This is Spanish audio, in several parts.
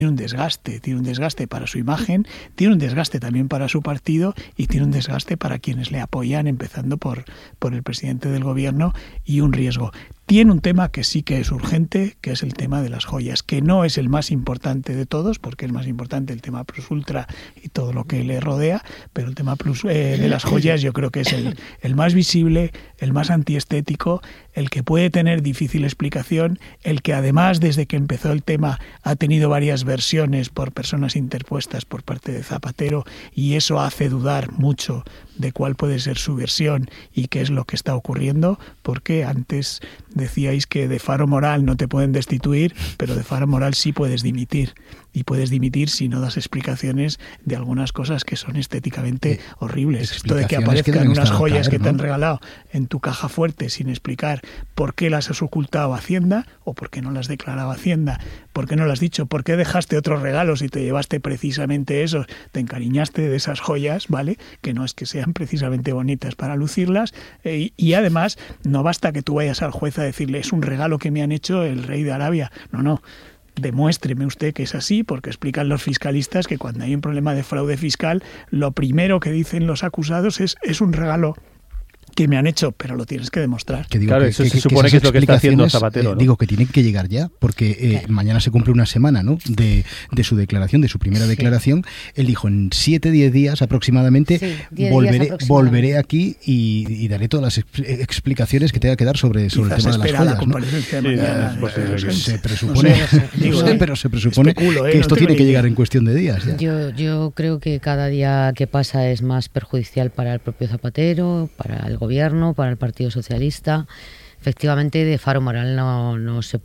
tiene un desgaste para su imagen, tiene un desgaste también para su partido y tiene un desgaste para quienes le apoyan, empezando por el presidente del gobierno, y un riesgo. Tiene un tema que sí que es urgente, que es el tema de las joyas, que no es el más importante de todos, porque es más importante el tema Plus Ultra y todo lo que le rodea, pero el tema de las joyas yo creo que es el más visible, el más antiestético, el que puede tener difícil explicación, el que además desde que empezó el tema ha tenido varias versiones por personas interpuestas por parte de Zapatero, y eso hace dudar mucho de cuál puede ser su versión y qué es lo que está ocurriendo, porque antes decíais que de faro moral no te pueden destituir, pero de faro moral sí puedes dimitir. Y puedes dimitir si no das explicaciones de algunas cosas que son estéticamente horribles. Esto de que aparezcan unas joyas que te han regalado en tu caja fuerte sin explicar por qué las has ocultado a Hacienda o por qué no las has declarado a Hacienda, por qué no lo has dicho, por qué dejaste otros regalos y te llevaste precisamente esos, te encariñaste de esas joyas, ¿vale? Que no es que sean precisamente bonitas para lucirlas, y además no basta que tú vayas al juez a decirle es un regalo que me han hecho el rey de Arabia. No. Demuéstreme usted que es así, porque explican los fiscalistas que cuando hay un problema de fraude fiscal, lo primero que dicen los acusados es un regalo que me han hecho, pero lo tienes que demostrar. Claro, eso se supone que es lo que está haciendo Zapatero, ¿no? Digo que tienen que llegar ya, porque mañana se cumple una semana, ¿no?, de su declaración, de su primera declaración. Él dijo, en 7-10 días aproximadamente, volveré aquí y daré todas las explicaciones que tenga que dar sobre el tema de las joyas, ¿no? Se presupone, pero se presupone que esto tiene que llegar en cuestión de días. Ya. Yo creo que cada día que pasa es más perjudicial para el propio Zapatero, para el gobierno, para el Partido Socialista. Efectivamente, de faro moral no se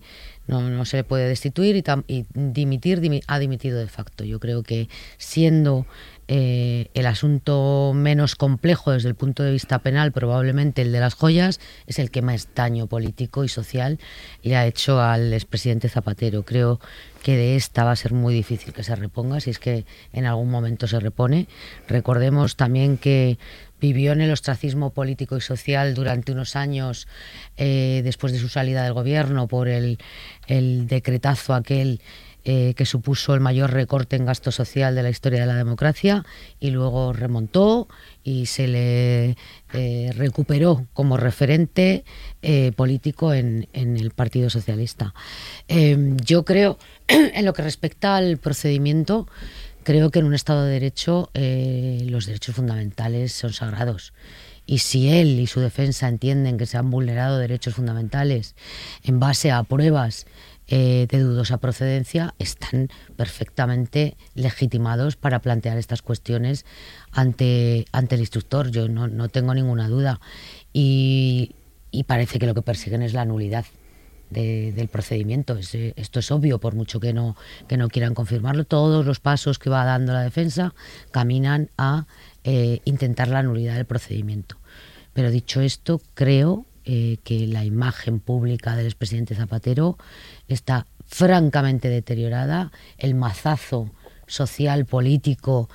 le puede destituir y dimitir, ha dimitido de facto. Yo creo que siendo el asunto menos complejo desde el punto de vista penal, probablemente el de las joyas, es el que más daño político y social le ha hecho al expresidente Zapatero. Creo que de esta va a ser muy difícil que se reponga, si es que en algún momento se repone. Recordemos también que vivió en el ostracismo político y social durante unos años después de su salida del gobierno por el decretazo aquel que supuso el mayor recorte en gasto social de la historia de la democracia, y luego remontó y se le recuperó como referente político en el Partido Socialista. Yo creo, en lo que respecta al procedimiento, creo que en un Estado de Derecho los derechos fundamentales son sagrados. Y si él y su defensa entienden que se han vulnerado derechos fundamentales en base a pruebas de dudosa procedencia, están perfectamente legitimados para plantear estas cuestiones ante el instructor. Yo no tengo ninguna duda. Y parece que lo que persiguen es la nulidad del procedimiento. Esto es obvio, por mucho que no quieran confirmarlo. Todos los pasos que va dando la defensa caminan a intentar la nulidad del procedimiento. Pero dicho esto, creo que la imagen pública del expresidente Zapatero está francamente deteriorada. El mazazo social, político,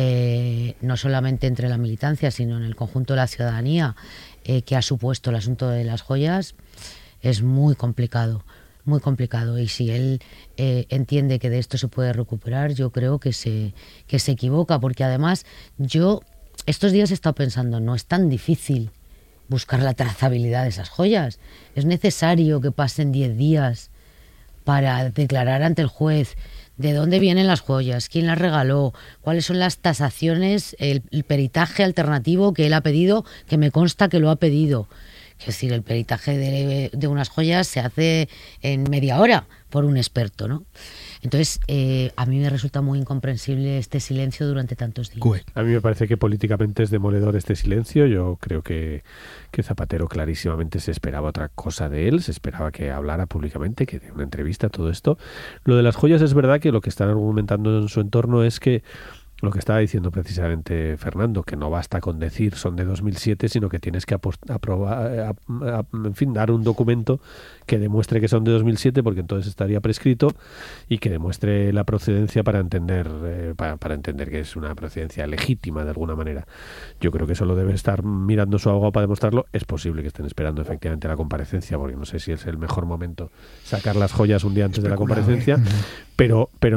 no solamente entre la militancia, sino en el conjunto de la ciudadanía, que ha supuesto el asunto de las joyas, es muy complicado. Y si él entiende que de esto se puede recuperar, yo creo que se equivoca, porque además yo estos días he estado pensando, no es tan difícil buscar la trazabilidad de esas joyas. Es necesario que pasen 10 días para declarar ante el juez de dónde vienen las joyas, quién las regaló, cuáles son las tasaciones, el peritaje alternativo que él ha pedido, que me consta que lo ha pedido. Es decir, el peritaje de unas joyas se hace en media hora por un experto, ¿no? Entonces, a mí me resulta muy incomprensible este silencio durante tantos días. A mí me parece que políticamente es demoledor este silencio. Yo creo que Zapatero clarísimamente se esperaba otra cosa de él, se esperaba que hablara públicamente, que diera una entrevista, todo esto. Lo de las joyas es verdad que lo que están argumentando en su entorno es que lo que estaba diciendo precisamente Fernando, que no basta con decir son de 2007, sino que tienes que aprobar, en fin, dar un documento que demuestre que son de 2007, porque entonces estaría prescrito, y que demuestre la procedencia para entender para entender que es una procedencia legítima de alguna manera. Yo creo que eso lo debe estar mirando su abogado para demostrarlo. Es posible que estén esperando efectivamente la comparecencia, porque no sé si es el mejor momento sacar las joyas un día antes de la comparecencia, pero